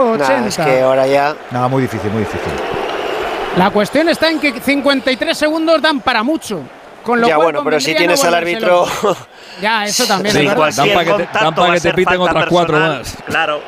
80. Es que ahora ya... Nada, muy difícil, muy difícil. La cuestión está en que 53 segundos dan para mucho. Con lo ya, cual bueno, pero si tienes al árbitro... Ya, eso también sí, es verdad. Dan para que te piten otras 4 más. Claro.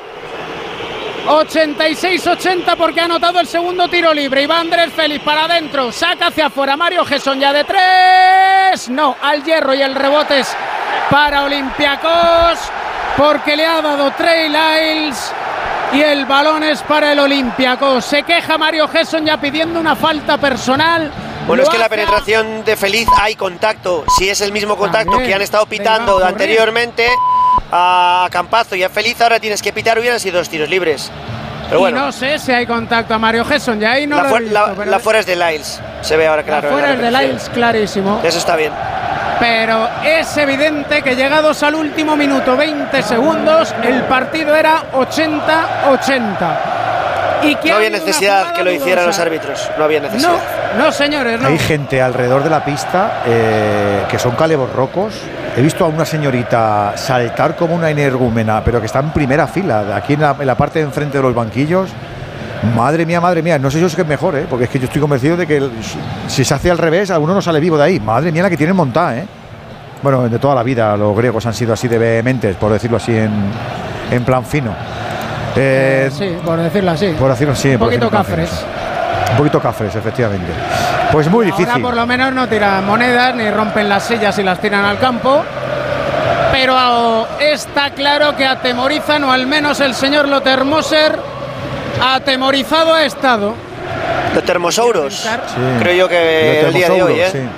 86-80 porque ha anotado el segundo tiro libre. Y va Andrés Félix para adentro. Saca hacia afuera Mario Gesson ya de 3. No, al hierro y el rebote es para Olympiacos. Porque le ha dado Trey Lyles. Y el balón es para el Olympiacos. Se queja Mario Gesson ya pidiendo una falta personal. Bueno, es que la penetración de Feliz hay contacto. Si es el mismo contacto que han estado pitando anteriormente a Campazzo y a Feliz, ahora tienes que pitar, hubieran sido 2 tiros libres. Pero bueno. Y no sé si hay contacto a Mario Gesson, ya ahí no la lo he visto, la fuera es de Lyles, se ve ahora claro. La fuera es de Lyles, clarísimo. Eso está bien. Pero es evidente que llegados al último minuto, 20 segundos, el partido era 80-80. Y que no había necesidad que lo hicieran los árbitros, no había necesidad. No, señores, no. Hay gente alrededor de la pista que son caleborrocos. He visto a una señorita saltar como una energúmena, pero que está en primera fila, aquí en la parte de enfrente de los banquillos. Madre mía, no sé yo si es mejor, porque es que yo estoy convencido de que si se hace al revés, alguno no sale vivo de ahí. Madre mía la que tienen montada, Bueno, de toda la vida los griegos han sido así de vehementes, por decirlo así en plan fino. Sí, por decirlo así. Por decirlo así. Un poquito cafres. Un poquito cafres, efectivamente. Pues muy difícil. Ahora por lo menos no tiran monedas ni rompen las sillas y las tiran al campo. Pero está claro que atemorizan, o al menos el señor Lothar-Moser atemorizado ha estado. Lothar-Mosouros, sí. Creo yo que el día de hoy, sí. En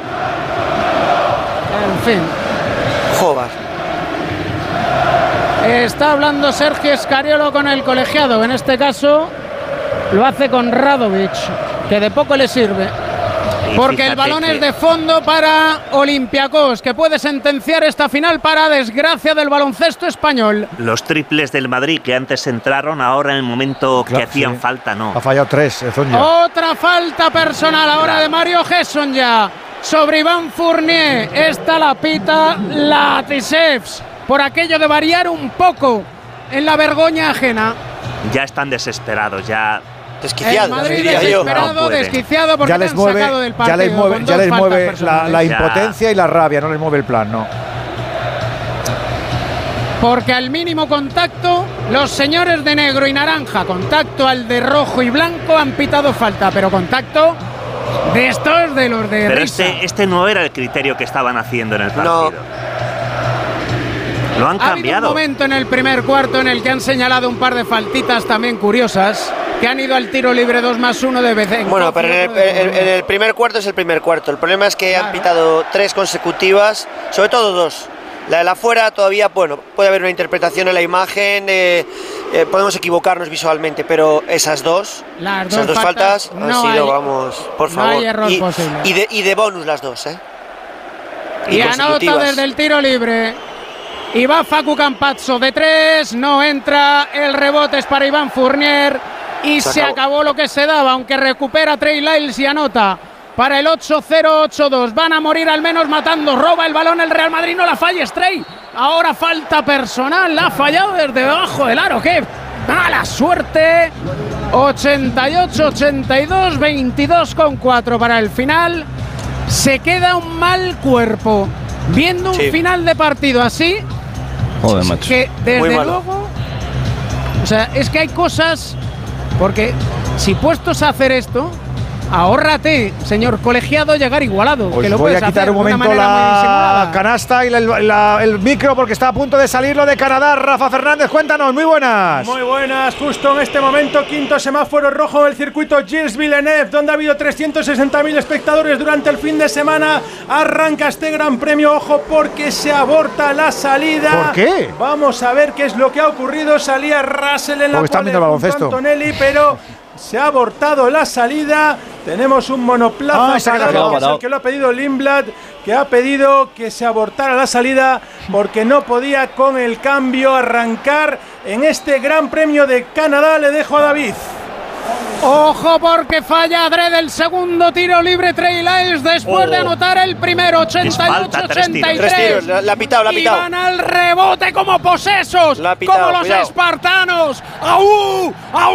fin. Joder. Está hablando Sergio Scariolo con el colegiado, en este caso lo hace con Radovic, que de poco le sirve. Porque el balón es de fondo para Olympiacos, que puede sentenciar esta final para desgracia del baloncesto español. Los triples del Madrid que antes entraron, ahora en el momento que hacían falta, no. Ha fallado 3, Zonja. Otra falta personal ahora de Mario Gesson ya sobre Iván Fournier. Esta la pita Latisevs por aquello de variar un poco en la vergüenza ajena. Ya están desesperados, ya. Desquiciados, el Madrid desesperado, desquiciado porque ya han sacado del partido. Ya les mueve la impotencia y la rabia, no les mueve el plan, no. Porque al mínimo contacto, los señores de negro y naranja, contacto al de rojo y blanco, han pitado falta, pero contacto de estos de los de pero risa. Este no era el criterio que estaban haciendo en el partido. Lo han cambiado. Ha habido un momento en el primer cuarto en el que han señalado un par de faltitas también curiosas, que han ido al tiro libre 2+1 de Bezenko. Bueno, pero en el primer cuarto es el primer cuarto. El problema es que han pitado 3 consecutivas, sobre todo 2. La de la fuera todavía, bueno, puede haber una interpretación en la imagen, podemos equivocarnos visualmente, pero esas dos faltas han sido, vamos, por favor. No hay error posible. Y de bonus las dos, Y anota desde el tiro libre. Y va Facu Campazzo de 3, no entra, el rebote es para Iván Fournier y se acabó lo que se daba, aunque recupera Trey Lyles y anota para el 8-0-8-2. Van a morir al menos matando, roba el balón el Real Madrid, no la falles Trey. Ahora falta personal, la ha fallado desde debajo del aro, qué mala suerte. 88-82, 22,4 para el final. Se queda un mal cuerpo viendo un final de partido así. Joder, macho. Que desde luego, o sea, es que hay cosas, porque si puestos a hacer esto, ahórrate, señor colegiado, llegar igualado. Os que lo voy a quitar un momento la canasta y el micro porque está a punto de salir lo de Canadá. Rafa Fernández, cuéntanos, muy buenas. Muy buenas, justo en este momento, quinto semáforo rojo del circuito Gilles Villeneuve, donde ha habido 360.000 espectadores durante el fin de semana. Arranca este gran premio, ojo, porque se aborta la salida. ¿Por qué? Vamos a ver qué es lo que ha ocurrido. Salía Russell en la pole junto a Antonelli, pero se ha abortado la salida. Tenemos un monoplaza que es el que lo ha pedido Lindblad, que ha pedido que se abortara la salida porque no podía con el cambio arrancar en este Gran Premio de Canadá. Le dejo a David. Ojo porque falla adrede el segundo tiro libre Trey Lyles después de anotar el primero. 88-83. La ha pitado. Y van al rebote como posesos, como los espartanos. ¡Aú!